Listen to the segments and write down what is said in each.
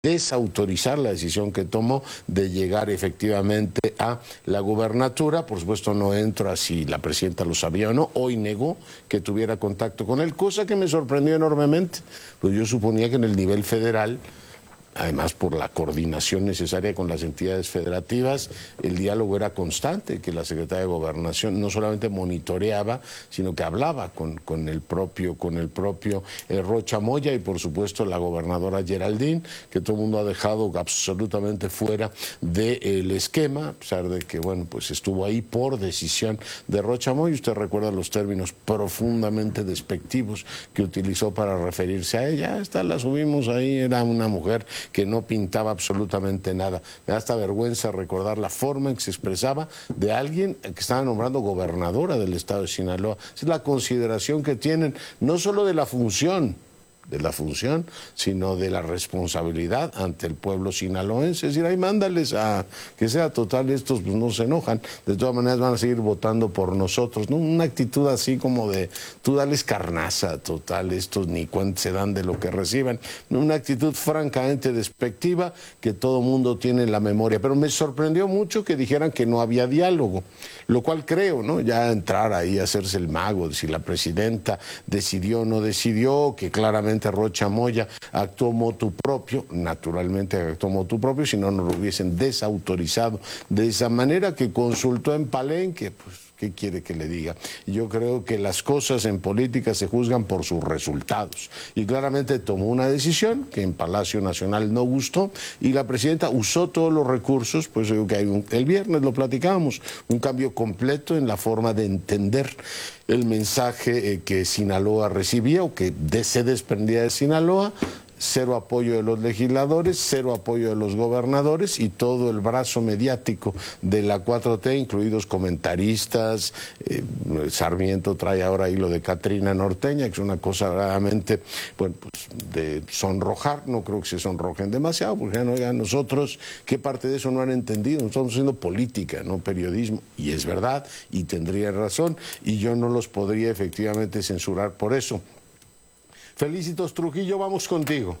desautorizar la decisión que tomó de llegar efectivamente a la gubernatura. Por supuesto no entra si la presidenta lo sabía o no. Hoy negó que tuviera contacto con él, cosa que me sorprendió enormemente, pues yo suponía que en el nivel federal, además por la coordinación necesaria con las entidades federativas, el diálogo era constante, que la Secretaría de Gobernación no solamente monitoreaba, sino que hablaba con el propio Rocha Moya y por supuesto la gobernadora Geraldine, que todo el mundo ha dejado absolutamente fuera del esquema, a pesar de que bueno, pues estuvo ahí por decisión de Rocha Moya. Usted recuerda los términos profundamente despectivos que utilizó para referirse a ella. Esta la subimos ahí, era una mujer que no pintaba absolutamente nada. Me da hasta vergüenza recordar la forma en que se expresaba de alguien que estaba nombrando gobernadora del estado de Sinaloa. Esa es la consideración que tienen, no solo de la función, sino de la responsabilidad ante el pueblo sinaloense. Es decir, ahí mándales a que sea total, estos pues no se enojan, de todas maneras van a seguir votando por nosotros, ¿no? Una actitud así como de, tú dales carnaza, total, estos ni cuenta se dan de lo que reciban. Una actitud francamente despectiva que todo mundo tiene en la memoria. Pero me sorprendió mucho que dijeran que no había diálogo, lo cual creo, ¿no? Ya entrar ahí a hacerse el mago de si la presidenta decidió o no decidió, que claramente Rocha Moya actuó motu propio, naturalmente actuó motu propio, si no nos lo hubiesen desautorizado de esa manera, que consultó en Palenque, pues ¿qué quiere que le diga? Yo creo que las cosas en política se juzgan por sus resultados y claramente tomó una decisión que en Palacio Nacional no gustó y la presidenta usó todos los recursos, pues digo que hay el viernes lo platicábamos, un cambio completo en la forma de entender el mensaje que Sinaloa recibía o que se desprendía de Sinaloa. Cero apoyo de los legisladores, cero apoyo de los gobernadores y todo el brazo mediático de la 4T, incluidos comentaristas. Sarmiento trae ahora ahí lo de Catrina Norteña, que es una cosa realmente, bueno, pues de sonrojar. No creo que se sonrojen demasiado, porque ya no, ya nosotros, ¿qué parte de eso no han entendido? Nosotros estamos haciendo política, no periodismo, y es verdad, y tendría razón, y yo no los podría efectivamente censurar por eso. Felicitos Trujillo, vamos contigo.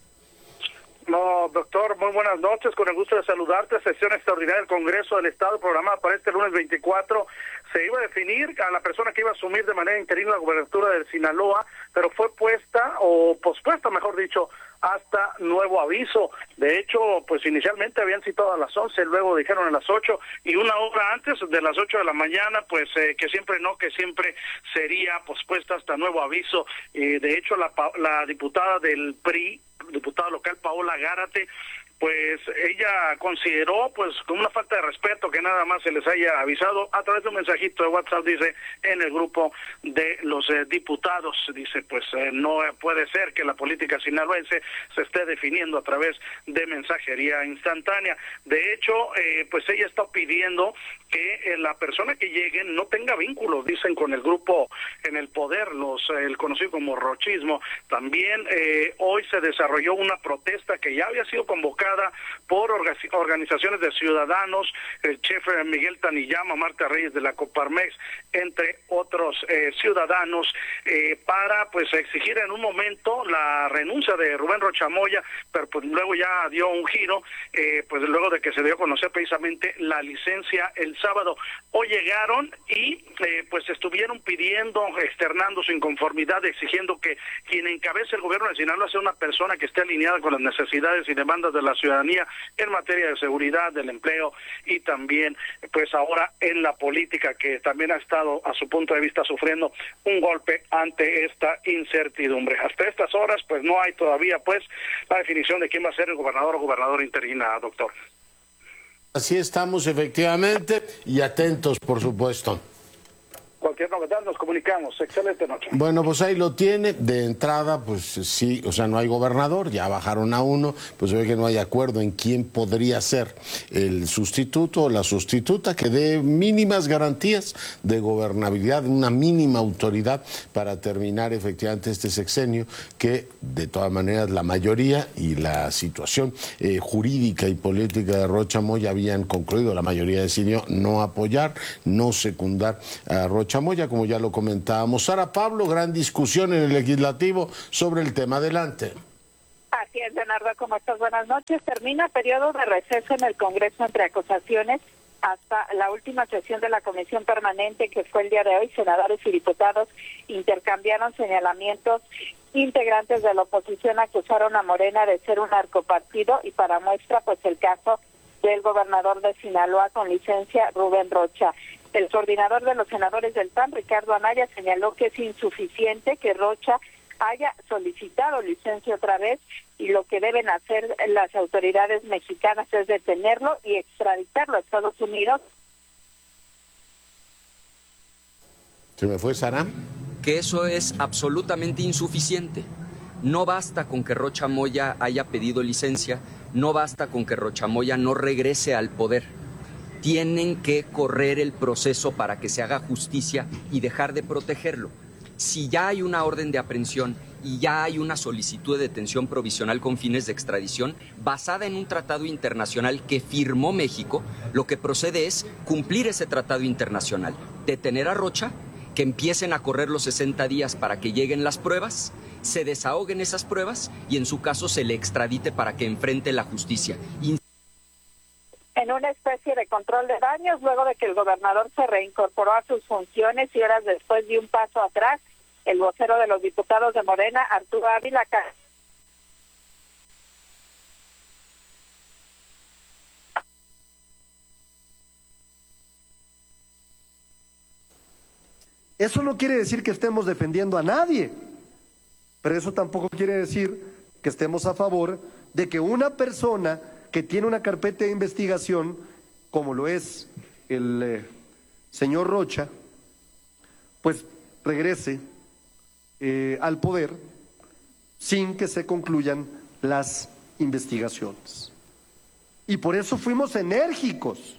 No, doctor, muy buenas noches, con el gusto de saludarte. Sesión extraordinaria del Congreso del Estado programada para este lunes 24. Se iba a definir a la persona que iba a asumir de manera interina la gubernatura de Sinaloa, pero fue puesta, o pospuesta, mejor dicho, hasta nuevo aviso. De hecho, pues inicialmente habían citado a las 11, luego dijeron a las 8, y una hora antes de las 8 de la mañana, pues que siempre no, que siempre sería pospuesta hasta nuevo aviso. De hecho, la diputada del PRI, diputada local Paola Gárate, pues ella consideró pues con una falta de respeto que nada más se les haya avisado a través de un mensajito de WhatsApp, dice, en el grupo de los diputados. Dice, pues no puede ser que la política sinaloense se esté definiendo a través de mensajería instantánea. De hecho, pues ella está pidiendo que la persona que llegue no tenga vínculos, dicen, con el grupo en el poder, el conocido como rochismo. También hoy se desarrolló una protesta que ya había sido convocada por organizaciones de ciudadanos, el chef Miguel Taniyama, Marta Reyes de la Coparmex, entre otros ciudadanos, para pues exigir en un momento la renuncia de Rubén Rocha Moya, pero pues luego ya dio un giro, pues luego de que se dio a conocer precisamente la licencia el sábado. Hoy llegaron y pues estuvieron pidiendo, externando su inconformidad, exigiendo que quien encabece el gobierno de Sinaloa sea una persona que esté alineada con las necesidades y demandas de la ciudadanía en materia de seguridad, del empleo y también pues ahora en la política, que también ha estado a su punto de vista sufriendo un golpe ante esta incertidumbre. Hasta estas horas pues no hay todavía pues la definición de quién va a ser el gobernador o gobernadora interina, doctor. Así estamos efectivamente y atentos, por supuesto. Cualquier novedad nos comunicamos. Excelente noche. Bueno, pues ahí lo tiene. De entrada, pues sí, o sea, no hay gobernador, ya bajaron a uno, pues se ve que no hay acuerdo en quién podría ser el sustituto o la sustituta que dé mínimas garantías de gobernabilidad, una mínima autoridad para terminar efectivamente este sexenio, que de todas maneras la mayoría y la situación jurídica y política de Rocha Moya habían concluido. La mayoría decidió no apoyar, no secundar a Rocha Moya, como ya lo comentábamos. Sara Pablo, gran discusión en el legislativo sobre el tema. Adelante. Así Así es, Leonardo, ¿cómo estás? Buenas noches. Termina periodo de receso en el Congreso entre acusaciones hasta la última sesión de la Comisión Permanente, que fue el día de hoy. Senadores y diputados intercambiaron señalamientos. Integrantes de la oposición acusaron a Morena de ser un narcopartido y para muestra, pues el caso del gobernador de Sinaloa con licencia, Rubén Rocha. El coordinador de los senadores del PAN, Ricardo Anaya, señaló que es insuficiente que Rocha haya solicitado licencia otra vez y lo que deben hacer las autoridades mexicanas es detenerlo y extraditarlo a Estados Unidos. ¿Se me fue, Sara? Que eso es absolutamente insuficiente. No basta con que Rocha Moya haya pedido licencia, no basta con que Rocha Moya no regrese al poder. Tienen que correr el proceso para que se haga justicia y dejar de protegerlo. Si ya hay una orden de aprehensión y ya hay una solicitud de detención provisional con fines de extradición basada en un tratado internacional que firmó México, lo que procede es cumplir ese tratado internacional, detener a Rocha, que empiecen a correr los 60 días para que lleguen las pruebas, se desahoguen esas pruebas y en su caso se le extradite para que enfrente la justicia. En una especie de control de daños, luego de que el gobernador se reincorporó a sus funciones y horas después dio un paso atrás, el vocero de los diputados de Morena, Arturo Ávila, Eso no quiere decir que estemos defendiendo a nadie, pero eso tampoco quiere decir que estemos a favor de que una persona que tiene una carpeta de investigación, como lo es el señor Rocha, pues regrese al poder sin que se concluyan las investigaciones. Y por eso fuimos enérgicos.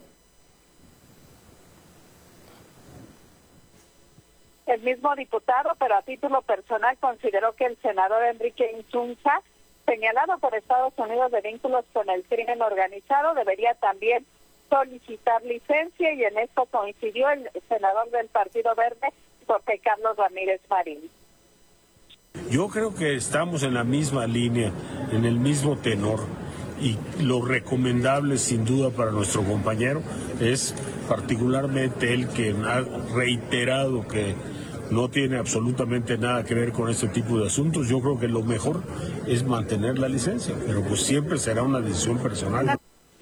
El mismo diputado, pero a título personal, consideró que el senador Enrique Insunza, señalado por Estados Unidos de vínculos con el crimen organizado, debería también solicitar licencia, y en esto coincidió el senador del Partido Verde, Jorge Carlos Ramírez Marín. Yo creo que estamos en la misma línea, en el mismo tenor, y lo recomendable sin duda para nuestro compañero es particularmente él, que ha reiterado que no tiene absolutamente nada que ver con este tipo de asuntos. Yo creo que lo mejor es mantener la licencia, pero pues siempre será una decisión personal.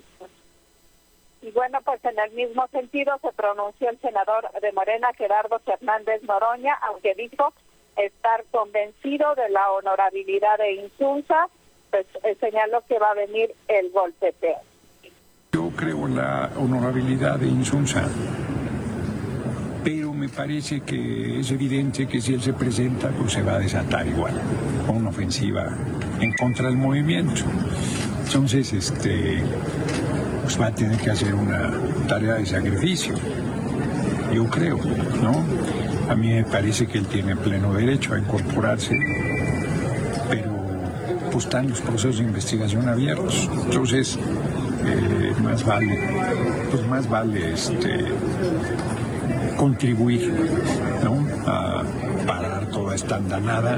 Y bueno, pues en el mismo sentido se pronunció el senador de Morena, Gerardo Fernández Noroña, aunque dijo estar convencido de la honorabilidad de Insunza, pues señaló que va a venir el golpeteo. Yo creo en la honorabilidad de Insunza, pero me parece que es evidente que si él se presenta, pues se va a desatar igual, con una ofensiva en contra del movimiento. Entonces, pues va a tener que hacer una tarea de sacrificio, yo creo, ¿no? A mí me parece que él tiene pleno derecho a incorporarse, pero pues están los procesos de investigación abiertos. Entonces, más vale contribuir, ¿no?, a parar toda esta andanada.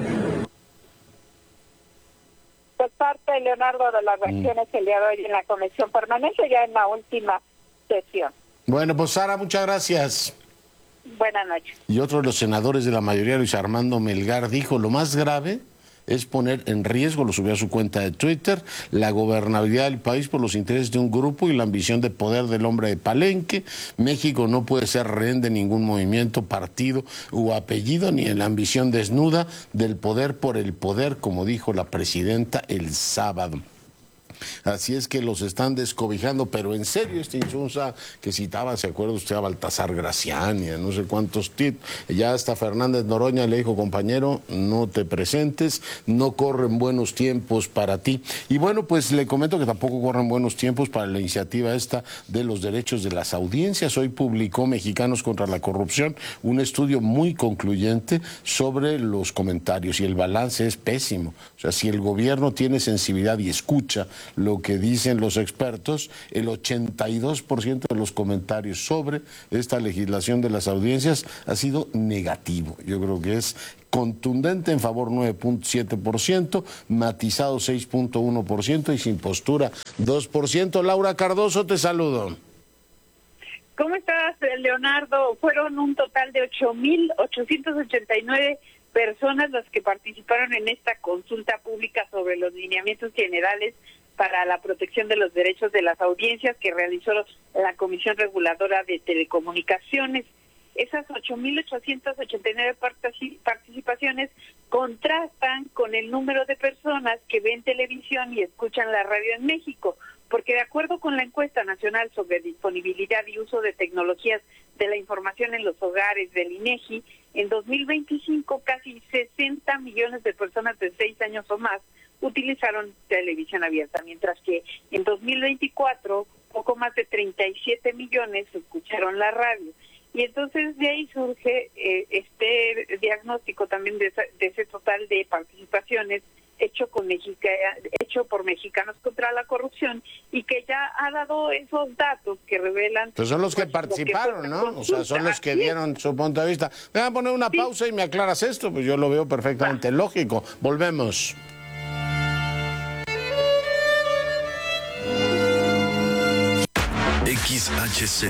Pues parte, Leonardo, de las reacciones el día de hoy en la Comisión Permanente, ya en la última sesión. Bueno, pues Sara, muchas gracias. Buenas noches. Y otro de los senadores de la mayoría, Luis Armando Melgar, dijo: lo más grave es poner en riesgo, lo subió a su cuenta de Twitter, la gobernabilidad del país por los intereses de un grupo y la ambición de poder del hombre de Palenque. México no puede ser rehén de ningún movimiento, partido u apellido, ni en la ambición desnuda del poder por el poder, como dijo la presidenta el sábado. Así es que los están descobijando, pero en serio, Insunza que citaba, ¿se acuerda usted a Baltasar Graciani, a no sé cuántos tipos? Ya hasta Fernández Noroña le dijo: compañero, no te presentes, no corren buenos tiempos para ti. Y bueno, pues le comento que tampoco corren buenos tiempos para la iniciativa esta de los derechos de las audiencias. Hoy publicó Mexicanos contra la Corrupción un estudio muy concluyente sobre los comentarios, y el balance es pésimo. O sea, si el gobierno tiene sensibilidad y escucha lo que dicen los expertos, el 82% de los comentarios sobre esta legislación de las audiencias ha sido negativo. Yo creo que es contundente en favor 9.7%, matizado 6.1% y sin postura 2%. Laura Cardoso, te saludo. ¿Cómo estás, Leonardo? Fueron un total de 8.889 personas las que participaron en esta consulta pública sobre los lineamientos generales para la protección de los derechos de las audiencias que realizó la Comisión Reguladora de Telecomunicaciones. Esas 8.889 participaciones contrastan con el número de personas que ven televisión y escuchan la radio en México, porque de acuerdo con la encuesta nacional sobre disponibilidad y uso de tecnologías de la información en los hogares del INEGI, en 2025 casi 60 millones de personas de 6 años o más utilizaron televisión abierta, mientras que en 2024 poco más de 37 millones escucharon la radio. Y entonces de ahí surge este diagnóstico también de ese total de participaciones hecho por Mexicanos contra la Corrupción, y que ya ha dado esos datos que revelan... Pues son los que participaron, ¿no? O sea, son los que dieron su punto de vista. Voy a poner una pausa y me aclaras esto, pues yo lo veo perfectamente lógico. Volvemos. XHZ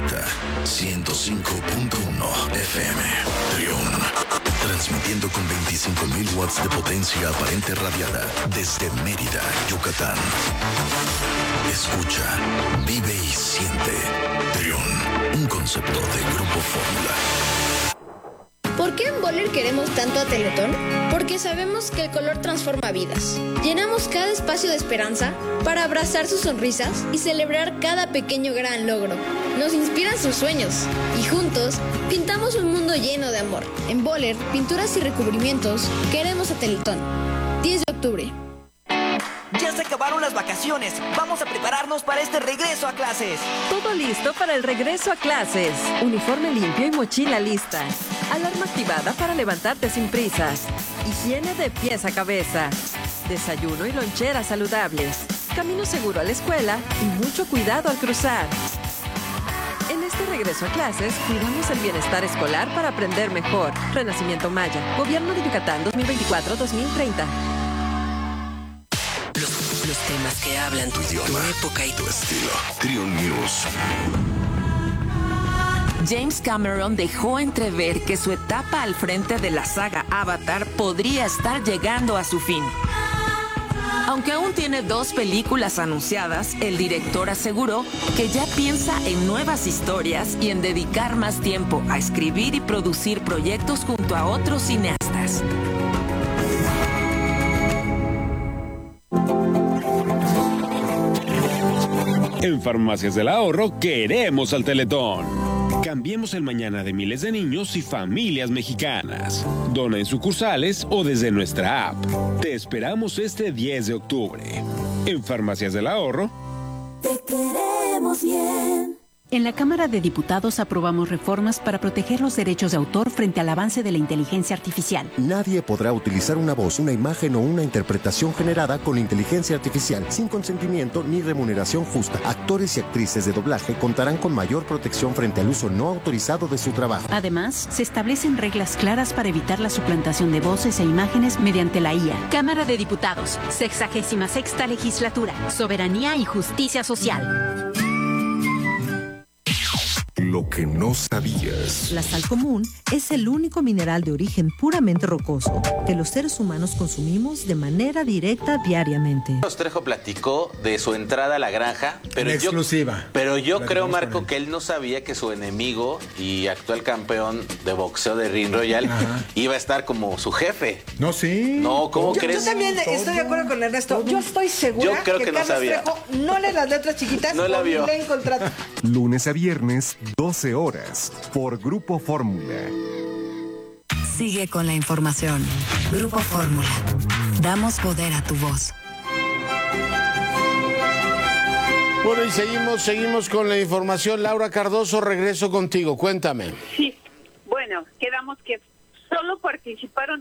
105.1 FM Trión, transmitiendo con 25.000 watts de potencia aparente radiada desde Mérida, Yucatán. Escucha, vive y siente. Trión, un concepto de Grupo Fórmula. ¿Por qué en Boller queremos tanto a Teletón? Porque sabemos que el color transforma vidas. Llenamos cada espacio de esperanza para abrazar sus sonrisas y celebrar cada pequeño gran logro. Nos inspiran sus sueños y juntos pintamos un mundo lleno de amor. En Boller, pinturas y recubrimientos, queremos a Teletón. 10 de octubre. Ya se acabaron las vacaciones. Vamos a prepararnos para este regreso a clases. Todo listo para el regreso a clases. Uniforme limpio y mochila lista. Alarma activada para levantarte sin prisas. Higiene de pies a cabeza. Desayuno y lonchera saludables. Camino seguro a la escuela y mucho cuidado al cruzar. En este regreso a clases, cuidamos el bienestar escolar para aprender mejor. Renacimiento Maya. Gobierno de Yucatán 2024-2030. Los temas que hablan tu idioma, tu época y tu estilo. Trión News. James Cameron dejó entrever que su etapa al frente de la saga Avatar podría estar llegando a su fin. Aunque aún tiene 2 películas anunciadas, el director aseguró que ya piensa en nuevas historias y en dedicar más tiempo a escribir y producir proyectos junto a otros cineastas. En Farmacias del Ahorro queremos al Teletón. Cambiemos el mañana de miles de niños y familias mexicanas. Dona en sucursales o desde nuestra app. Te esperamos este 10 de octubre. En Farmacias del Ahorro. Te queremos bien. En la Cámara de Diputados aprobamos reformas para proteger los derechos de autor frente al avance de la inteligencia artificial. Nadie podrá utilizar una voz, una imagen o una interpretación generada con inteligencia artificial sin consentimiento ni remuneración justa. Actores y actrices de doblaje contarán con mayor protección frente al uso no autorizado de su trabajo. Además, se establecen reglas claras para evitar la suplantación de voces e imágenes mediante la IA. Cámara de Diputados, 66ª Legislatura, Soberanía y Justicia Social. Lo que no sabías. La sal común es el único mineral de origen puramente rocoso que los seres humanos consumimos de manera directa diariamente. Trejo platicó de su entrada a la granja, pero en exclusiva. Pero yo creo, Marco, que él no sabía que su enemigo y actual campeón de boxeo de Ring Royal iba a estar como su jefe. No, sí. No, ¿cómo crees? Yo también estoy de acuerdo con Ernesto. Yo estoy segura yo creo que no Carlos sabía. Trejo no lee las letras chiquitas, no la vio. Lee en contrato. Lunes a viernes, 12 horas, por Grupo Fórmula. Sigue con la información. Grupo Fórmula. Damos poder a tu voz. Bueno, y seguimos con la información. Laura Cardoso, regreso contigo. Cuéntame. Sí, bueno, quedamos que Solo participaron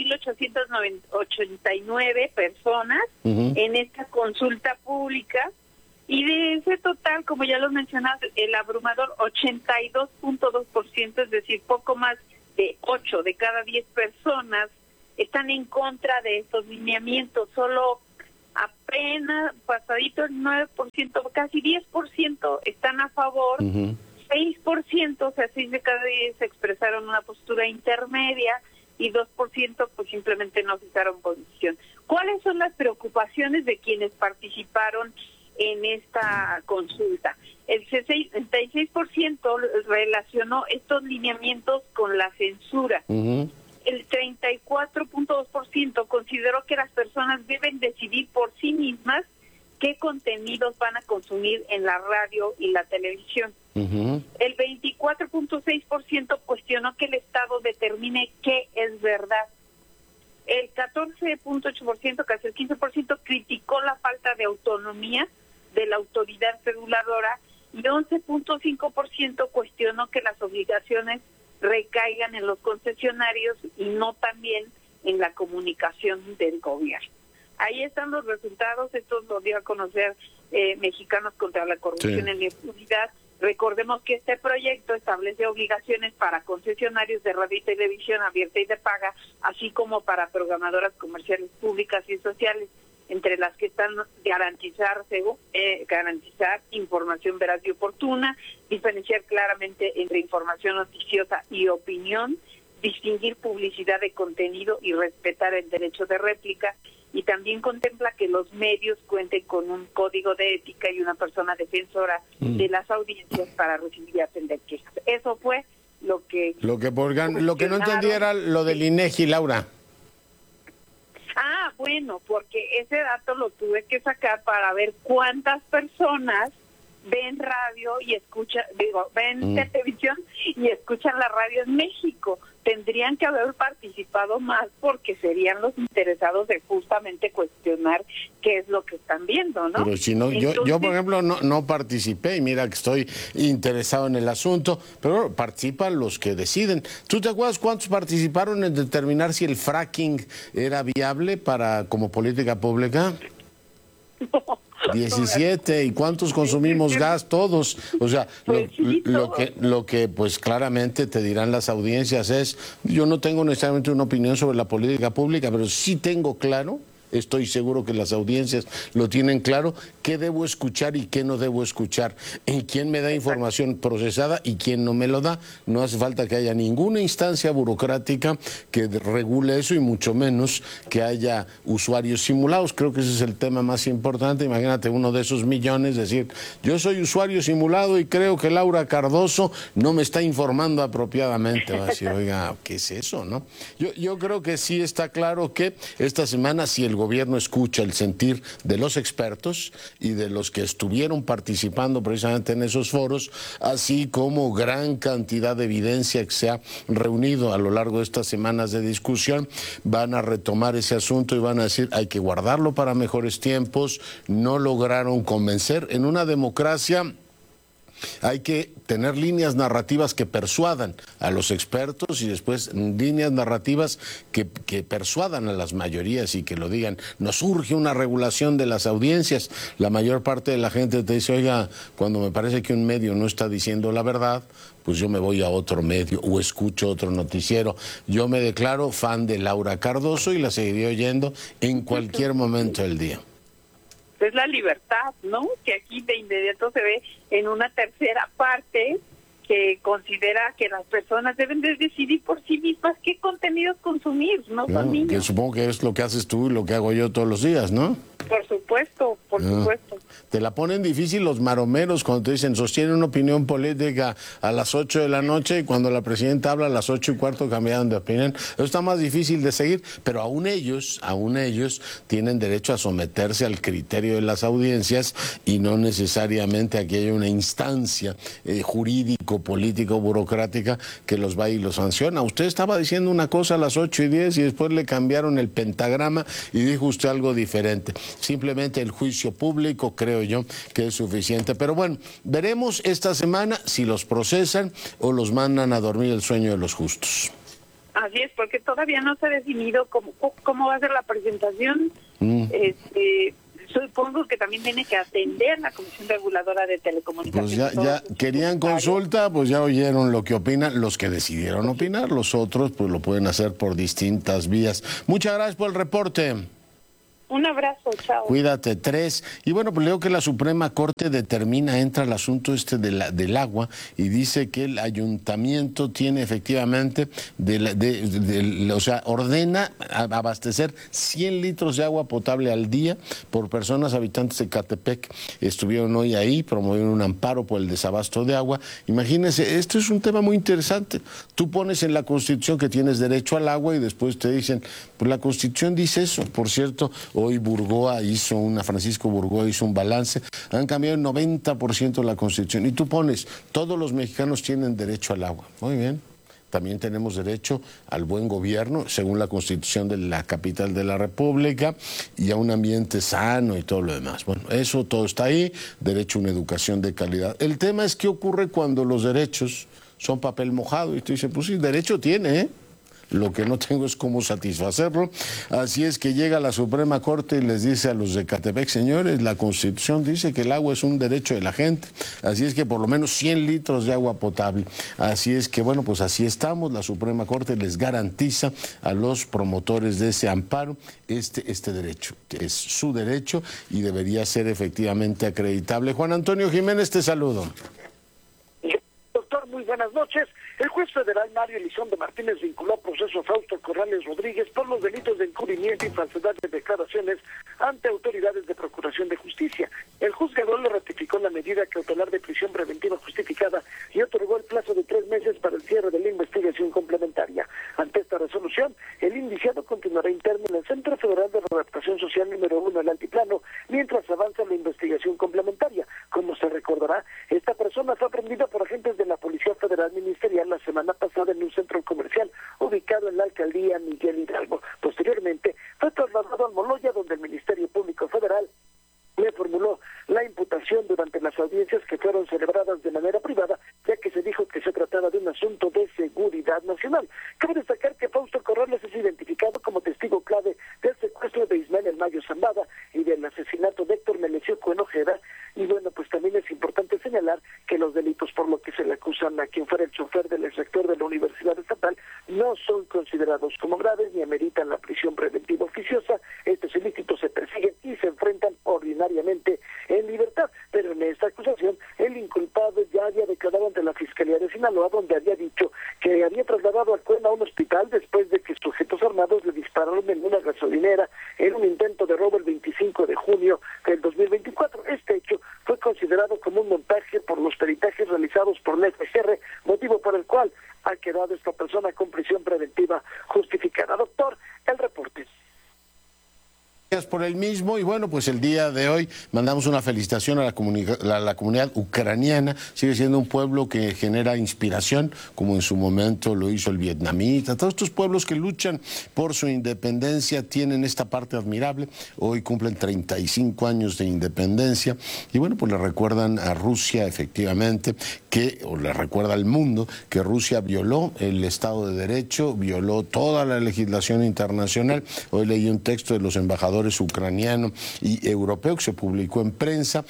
8.889 personas en esta consulta pública, y de ese total, como ya lo mencionaste, el abrumador 82.2%, es decir, poco más de 8 de cada 10 personas están en contra de estos lineamientos. Solo apenas pasadito el 9%, casi 10% están a favor. 6%, o sea, 6 de cada 10 expresaron una postura intermedia, y 2% pues simplemente no fijaron posición. ¿Cuáles son las preocupaciones de quienes participaron en esta consulta? El 66% relacionó estos lineamientos con la censura. El 34.2% consideró que las personas deben decidir por sí mismas qué contenidos van a consumir en la radio y la televisión. El 24.6% cuestionó que el Estado determine qué es verdad. El 14.8%, casi el 15%, criticó la falta de autonomía de la autoridad reguladora, y 11.5% cuestionó que las obligaciones recaigan en los concesionarios y no también en la comunicación del gobierno. Ahí están los resultados. Esto lo dio a conocer Mexicanos contra la Corrupción en la Impunidad. Recordemos que este proyecto establece obligaciones para concesionarios de radio y televisión abierta y de paga, así como para programadoras comerciales públicas y sociales, entre las que están garantizar información veraz y oportuna, diferenciar claramente entre información noticiosa y opinión, distinguir publicidad de contenido y respetar el derecho de réplica, y también contempla que los medios cuenten con un código de ética y una persona defensora de las audiencias para recibir y atender quejas. Eso fue lo que no entendí era lo del INEGI, Laura. Bueno, porque ese dato lo tuve que sacar para ver cuántas personas ven radio y ven televisión y escuchan la radio en México. Tendrían que haber participado más, porque serían los interesados de justamente cuestionar qué es lo que están viendo, ¿no? Pero si no, entonces, yo por ejemplo no participé, y mira que estoy interesado en el asunto, pero participan los que deciden. ¿Tú te acuerdas cuántos participaron en determinar si el fracking era viable como política pública? 17. ¿Y cuántos consumimos gas? Todos. O sea, lo que pues claramente te dirán las audiencias es, yo no tengo necesariamente una opinión sobre la política pública, pero sí tengo claro, estoy seguro que las audiencias lo tienen claro, qué debo escuchar y qué no debo escuchar, en quién me da información procesada y quién no me lo da. No hace falta que haya ninguna instancia burocrática que regule eso, y mucho menos que haya usuarios simulados. Creo que ese es el tema más importante. Imagínate uno de esos millones decir, yo soy usuario simulado y creo que Laura Cardoso no me está informando apropiadamente. Va a decir, oiga, ¿qué es eso, no? Yo creo que sí está claro que esta semana, si el gobierno escucha el sentir de los expertos y de los que estuvieron participando precisamente en esos foros, así como gran cantidad de evidencia que se ha reunido a lo largo de estas semanas de discusión, van a retomar ese asunto y van a decir, hay que guardarlo para mejores tiempos. No lograron convencer. En una democracia hay que tener líneas narrativas que persuadan a los expertos, y después líneas narrativas que persuadan a las mayorías y que lo digan. Nos urge una regulación de las audiencias. La mayor parte de la gente te dice, oiga, cuando me parece que un medio no está diciendo la verdad, pues yo me voy a otro medio o escucho otro noticiero. Yo me declaro fan de Laura Cardoso y la seguiré oyendo en cualquier momento del día. Es la libertad, ¿no? Que aquí de inmediato se ve en una tercera parte que considera que las personas deben de decidir por sí mismas qué contenidos consumir, ¿no? Que supongo que es lo que haces tú y lo que hago yo todos los días, ¿no? Por supuesto, por supuesto. Te la ponen difícil los maromeros cuando te dicen, sostienen una opinión política a las 8 de la noche, y cuando la presidenta habla a las 8:15 cambiaron de opinión. Eso está más difícil de seguir, pero aún ellos tienen derecho a someterse al criterio de las audiencias, y no necesariamente aquí hay una instancia jurídico, político, burocrática que los va y los sanciona. Usted estaba diciendo una cosa a las 8:10 y después le cambiaron el pentagrama y dijo usted algo diferente. Simplemente el juicio público, creo yo, que es suficiente. Pero bueno, veremos esta semana si los procesan o los mandan a dormir el sueño de los justos. Así es, porque todavía no se ha definido cómo va a ser la presentación. Supongo que también tiene que atender la Comisión Reguladora de Telecomunicaciones. Pues ya querían consulta, pues ya oyeron lo que opinan los que decidieron opinar, los otros pues lo pueden hacer por distintas vías. Muchas gracias por el reporte. Un abrazo, chao. Cuídate, 3. Y bueno, pues leo que la Suprema Corte entra el asunto del agua y dice que el ayuntamiento tiene efectivamente, o sea, ordena abastecer 100 litros de agua potable al día por personas habitantes de Ecatepec. Estuvieron hoy ahí, promovieron un amparo por el desabasto de agua. Imagínense, esto es un tema muy interesante. Tú pones en la Constitución que tienes derecho al agua y después te dicen, pues la Constitución dice eso. Por cierto, hoy Francisco Burgoa hizo un balance, han cambiado el 90% de la Constitución. Y tú pones, todos los mexicanos tienen derecho al agua. Muy bien. También tenemos derecho al buen gobierno, según la Constitución de la capital de la República, y a un ambiente sano y todo lo demás. Bueno, eso todo está ahí, derecho a una educación de calidad. El tema es qué ocurre cuando los derechos son papel mojado. Y tú dices, pues sí, derecho tiene, ¿eh? Lo que no tengo es cómo satisfacerlo. Así es que llega la Suprema Corte y les dice a los de Ecatepec, señores, la Constitución dice que el agua es un derecho de la gente. Así es que por lo menos 100 litros de agua potable. Así es que, bueno, pues así estamos. La Suprema Corte les garantiza a los promotores de ese amparo este derecho. Es su derecho y debería ser efectivamente acreditable. Juan Antonio Jiménez, te saludo. Doctor, muy buenas noches. El juez federal Mario Elizondo Martínez vinculó a proceso a Fausto Corrales Rodríguez por los delitos de encubrimiento y falsedad de declaraciones ante autoridades de Procuración de Justicia. El juzgador le ratificó la medida cautelar de prisión preventiva justificada y otorgó el plazo de 3 meses para el cierre de la investigación complementaria. Ante esta resolución, el indiciado continuará interno en el Centro Federal de Readaptación Social número 1, el Altiplano, mientras avanza la investigación complementaria. Como se recordará, esta persona fue aprendida por agentes de la Policía Federal Ministerial la semana pasada en un centro comercial ubicado en la alcaldía Miguel Hidalgo. Posteriormente fue trasladado al Moloya, donde el Ministerio Público Federal le formuló la imputación durante las audiencias que fueron celebradas de manera privada, ya que se dijo que se trataba de un asunto de seguridad nacional. Cabe destacar que Fausto Corrales es identificado como testigo clave del secuestro de Ismael El Mayo Zambada y del asesinato de Héctor Melesio Ojeda. Y bueno, pues también es importante señalar que los delitos por lo que se le acusan a quien fuera el chofer del exrector de la Universidad Estatal no son considerados como graves ni ameritan la prisión preventiva oficiosa. Estos ilícitos se persiguen y se enfrentan ordinariamente en libertad, pero en esta acusación el inculpado ya había declarado ante la Fiscalía de Sinaloa, donde había dicho que había trasladado a Cuena a un hospital después de que sujetos armados le dispararon en una gasolinera en un intento de robo el 25 de junio del 2024. Este hecho fue considerado como un montaje por los peritajes realizados por la FGR, motivo por el cual ha quedado esta persona con prisión preventiva justificada. Doctor, el reporte. Gracias por el mismo y bueno, pues el día de hoy mandamos una felicitación a la comunidad ucraniana. Sigue siendo un pueblo que genera inspiración, como en su momento lo hizo el vietnamita. Todos estos pueblos que luchan por su independencia tienen esta parte admirable. Hoy cumplen 35 años de independencia y bueno, pues le recuerdan a Rusia efectivamente o le recuerda al mundo que Rusia violó el Estado de Derecho, violó toda la legislación internacional. Hoy leí un texto de los embajadores ucraniano y europeo que se publicó en prensa.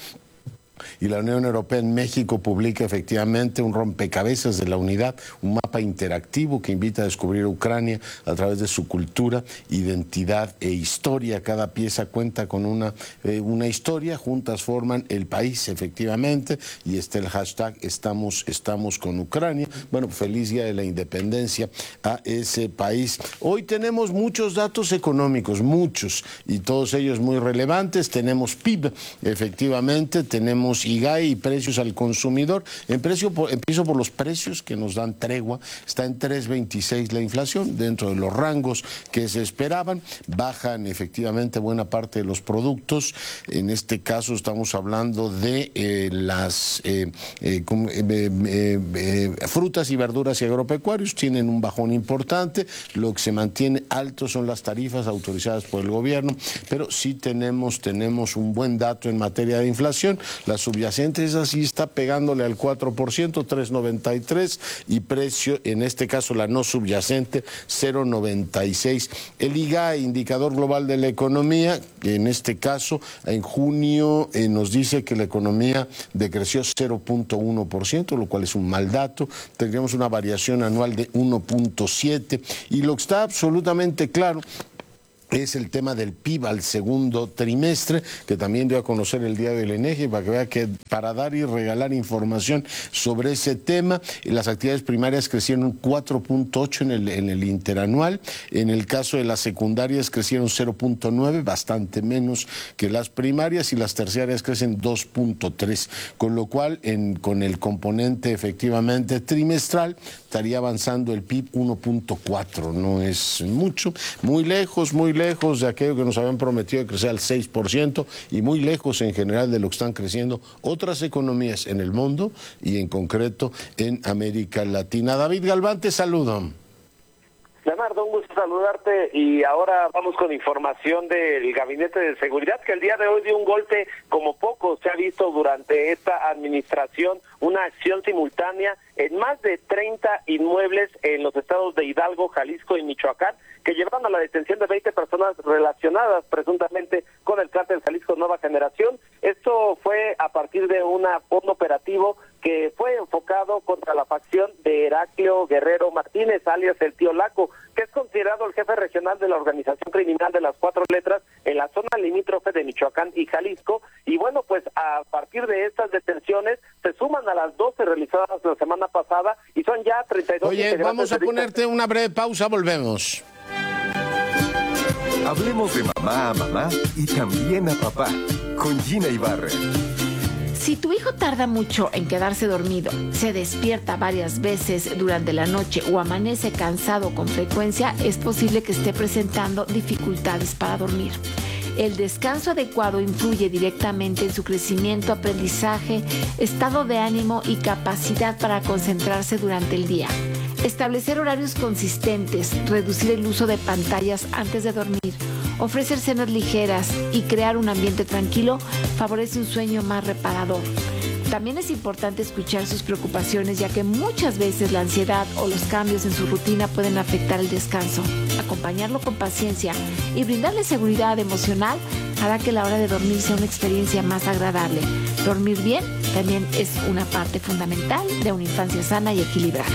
Y la Unión Europea en México publica efectivamente un rompecabezas de la unidad, un mapa interactivo que invita a descubrir Ucrania a través de su cultura, identidad e historia. Cada pieza cuenta con una historia, juntas forman el país efectivamente, y está el hashtag estamos con Ucrania. Bueno, feliz día de la independencia a ese país. Hoy tenemos muchos datos económicos, muchos, y todos ellos muy relevantes. Tenemos PIB, efectivamente, tenemos IGAE y precios al consumidor. Empiezo por los precios que nos dan tregua. Está en 3.26 la inflación, dentro de los rangos que se esperaban. Bajan efectivamente buena parte de los productos. En este caso estamos hablando de las frutas y verduras y agropecuarios. Tienen un bajón importante. Lo que se mantiene alto son las tarifas autorizadas por el gobierno, pero sí tenemos un buen dato en materia de inflación. La subyacente esa sí está pegándole al 4%, 3.93, y precio precio, en este caso la no subyacente, 0.96. El IGAE, Indicador Global de la Economía, en este caso, en junio nos dice que la economía decreció 0.1%, lo cual es un mal dato. Tendríamos una variación anual de 1.7%. Y lo que está absolutamente claro es el tema del PIB al segundo trimestre, que también dio a conocer el día del INEGI, para que vea que para dar y regalar información sobre ese tema, las actividades primarias crecieron 4.8 en el interanual. En el caso de las secundarias crecieron 0.9, bastante menos que las primarias, y las terciarias crecen 2.3, con lo cual con el componente efectivamente trimestral estaría avanzando el PIB 1.4, no es mucho, muy lejos de aquello que nos habían prometido de crecer al 6%, y muy lejos en general de lo que están creciendo otras economías en el mundo y en concreto en América Latina. David Galván, te saludo. Leonardo, un gusto saludarte, y ahora vamos con información del Gabinete de Seguridad, que el día de hoy dio un golpe como poco se ha visto durante esta administración, una acción simultánea en más de 30 inmuebles en los estados de Hidalgo, Jalisco y Michoacán, que llevaron a la detención de 20 personas relacionadas presuntamente con el cártel Jalisco Nueva Generación. Esto fue a partir de un operativo que fue enfocado contra la facción de Heraclio Guerrero Martínez, alias el Tío Laco, que es considerado el jefe regional de la organización criminal de las 4 letras en la zona limítrofe de Michoacán y Jalisco. Y bueno, pues a partir de estas detenciones se suman a las 12 realizadas la semana pasada, y son ya 32. Oye, vamos a ponerte una breve pausa, volvemos. Hablemos de mamá a mamá y también a papá, con Gina Ibarra. Si tu hijo tarda mucho en quedarse dormido, se despierta varias veces durante la noche o amanece cansado con frecuencia, es posible que esté presentando dificultades para dormir. El descanso adecuado influye directamente en su crecimiento, aprendizaje, estado de ánimo y capacidad para concentrarse durante el día. Establecer horarios consistentes, reducir el uso de pantallas antes de dormir, ofrecer cenas ligeras y crear un ambiente tranquilo favorece un sueño más reparador. También es importante escuchar sus preocupaciones, ya que muchas veces la ansiedad o los cambios en su rutina pueden afectar el descanso. Acompañarlo con paciencia y brindarle seguridad emocional hará que la hora de dormir sea una experiencia más agradable. Dormir bien también es una parte fundamental de una infancia sana y equilibrada.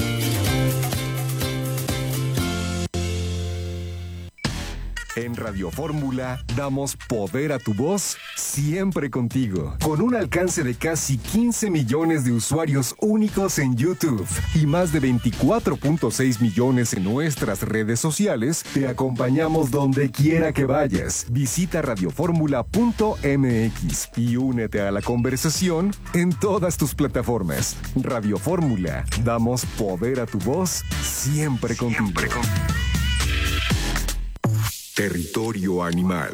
En Radio Fórmula damos poder a tu voz siempre contigo. Con un alcance de casi 15 millones de usuarios únicos en YouTube y más de 24.6 millones en nuestras redes sociales, te acompañamos donde quiera que vayas. Visita radioformula.mx y únete a la conversación en todas tus plataformas. Radio Fórmula, damos poder a tu voz siempre contigo. Territorio animal.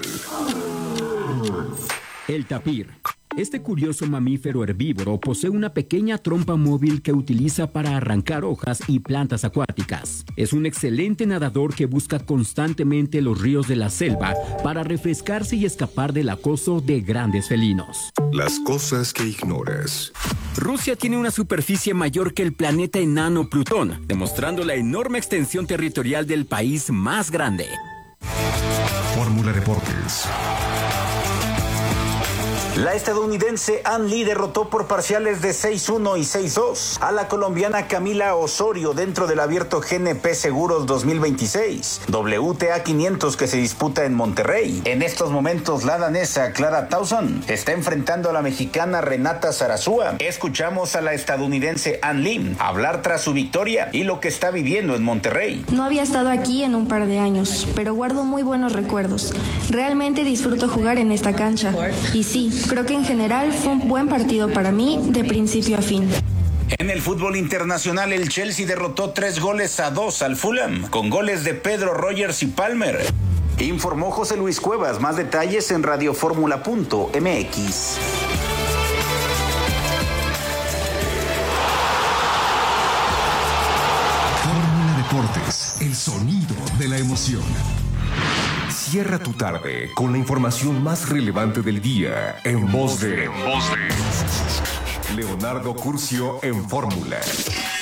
El tapir. Este curioso mamífero herbívoro posee una pequeña trompa móvil que utiliza para arrancar hojas y plantas acuáticas. Es un excelente nadador que busca constantemente los ríos de la selva para refrescarse y escapar del acoso de grandes felinos. Las cosas que ignoras. Rusia tiene una superficie mayor que el planeta enano Plutón, demostrando la enorme extensión territorial del país más grande. Fórmula Deportes. La estadounidense Ann Lee derrotó por parciales de 6-1 y 6-2 a la colombiana Camila Osorio dentro del abierto GNP Seguros 2026, WTA 500 que se disputa en Monterrey. En estos momentos la danesa Clara Tauson está enfrentando a la mexicana Renata Zarazúa. Escuchamos a la estadounidense Ann Lee hablar tras su victoria y lo que está viviendo en Monterrey. No había estado aquí en un par de años, pero guardo muy buenos recuerdos. Realmente disfruto jugar en esta cancha. Y sí, creo que en general fue un buen partido para mí de principio a fin. En el fútbol internacional, el Chelsea derrotó 3-2 al Fulham, con goles de Pedro, Rogers y Palmer. Informó José Luis Cuevas. Más detalles en radioformula.mx. Fórmula Deportes, el sonido de la emoción. Cierra tu tarde con la información más relevante del día en voz de Leonardo Curcio en Fórmula.